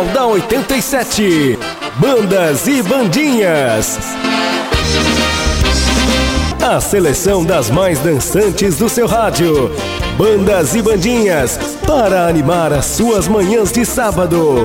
Jornal da 87. Bandas e bandinhas. A seleção das mais dançantes do seu rádio. Bandas e bandinhas para animar as suas manhãs de sábado.